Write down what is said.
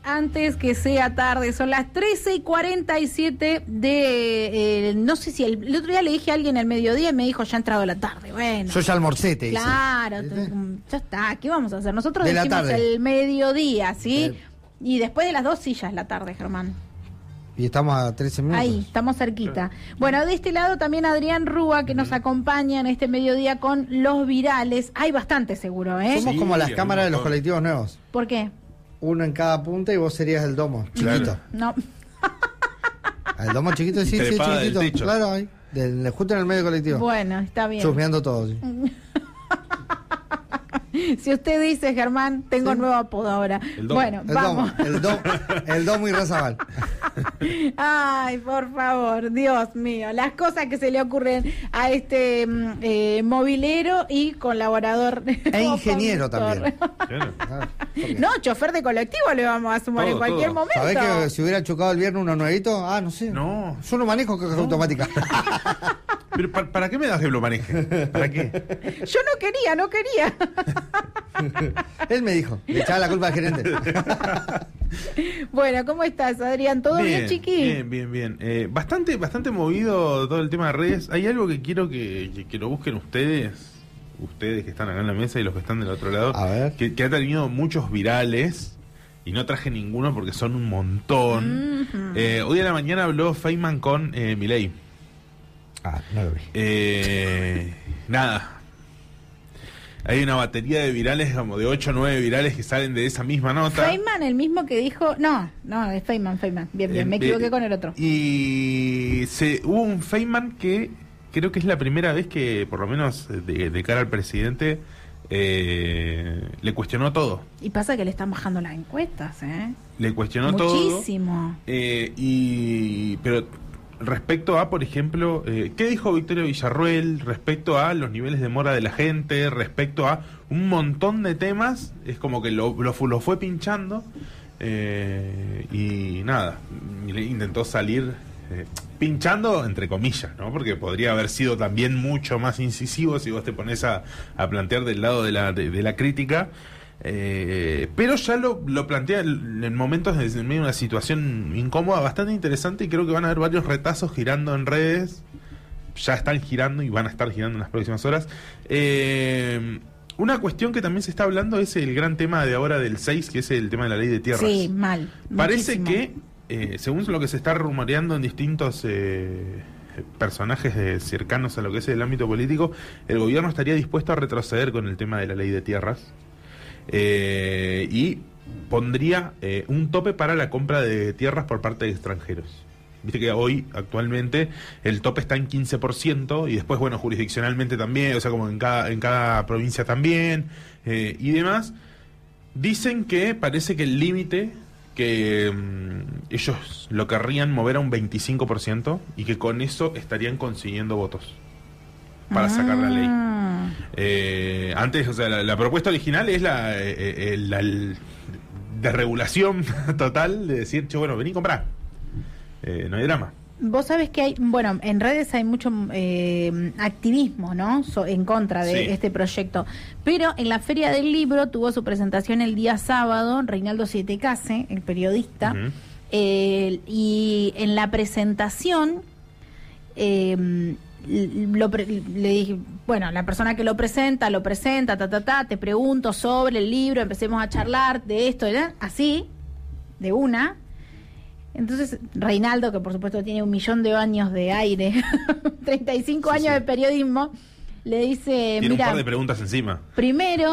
antes que sea tarde. Son las 13:47 de... no sé si el otro día le dije a alguien al mediodía y me dijo, ya ha entrado la tarde. Bueno. Yo ya almorcé, te dice. Claro, ya está. ¿Qué vamos a hacer? Nosotros de decimos el mediodía, ¿sí? Y después de las 2 sí ya es la tarde, Germán. Y estamos a 13 minutos. Ahí, estamos cerquita. Bueno, de este lado también Adrián Rúa, que nos acompaña en este mediodía con los virales. Hay bastante seguro, ¿eh? Somos como las cámaras de los colectivos nuevos. ¿Por qué? Uno en cada punta y vos serías el domo, chiquito. No. El domo chiquito, sí, chiquitito. Claro, ahí. Justo en el medio del colectivo. Bueno, está bien. Chusmeando todo. Sí. Si usted dice, Germán, tengo nuevo apodo ahora. Bueno, vamos. El domo y Razabal. Ay, por favor, Dios mío. Las cosas que se le ocurren a este movilero y colaborador. E ingeniero también. No, chofer de colectivo le vamos a sumar en cualquier momento. ¿Sabés que si hubiera chocado el viernes uno nuevito? Ah, no sé. No. Yo no manejo caja automática. Pero ¿para qué me das que lo maneje? ¿Para qué? Yo no quería. Él me dijo, le echaba la culpa al gerente. Bueno, ¿cómo estás, Adrián? ¿Todo bien, chiqui? Bien. Bastante movido todo el tema de redes. Hay algo que quiero que lo busquen ustedes que están acá en la mesa y los que están del otro lado. A ver. Que ha tenido muchos virales y no traje ninguno porque son un montón. Hoy a la mañana habló Feynman con Milei. No lo vi. Nada. Hay una batería de virales, como de 8 o 9 virales que salen de esa misma nota. Feynman, el mismo que dijo... No, es Feynman. Bien, me equivoqué con el otro. Y hubo un Feynman que creo que es la primera vez que, por lo menos de cara al presidente, le cuestionó todo. Y pasa que le están bajando las encuestas, ¿eh? Le cuestionó muchísimo. Todo. Pero... respecto a, por ejemplo, ¿qué dijo Victoria Villarruel? Respecto a los niveles de mora de la gente, respecto a un montón de temas, es como que lo fue pinchando y nada, intentó salir pinchando, entre comillas, ¿no? Porque podría haber sido también mucho más incisivo si vos te pones a plantear del lado de la crítica. Pero ya lo plantea en momentos desde medio de una situación incómoda bastante interesante, y creo que van a haber varios retazos girando en redes. Ya están girando y van a estar girando en las próximas horas. Una cuestión que también se está hablando es el gran tema de ahora del 6, que es el tema de la ley de tierras. Sí, mal. Parece muchísimo. Que, según lo que se está rumoreando en distintos personajes cercanos a lo que es el ámbito político, el gobierno estaría dispuesto a retroceder con el tema de la ley de tierras. Y pondría un tope para la compra de tierras por parte de extranjeros. Viste que hoy, actualmente, el tope está en 15%, y después, bueno, jurisdiccionalmente también, o sea, como en cada provincia también, y demás. Dicen que parece que el límite, que ellos lo querrían mover a un 25%, y que con eso estarían consiguiendo votos para sacar la ley. Antes, o sea, la propuesta original es la de regulación total, de decir, che, bueno, vení y comprá. No hay drama. Vos sabés que hay, bueno, en redes hay mucho activismo, ¿no? En contra de este proyecto. Pero en la Feria del Libro tuvo su presentación el día sábado Reinaldo Sietecase, el periodista, y en la presentación le dije, bueno, la persona que lo presenta, te pregunto sobre el libro, empecemos a charlar de esto, ¿verdad? Así, de una. Entonces, Reinaldo, que por supuesto tiene 1.000.000 de años de aire, 35 años de periodismo, le dice, tiene un par de preguntas encima. Primero,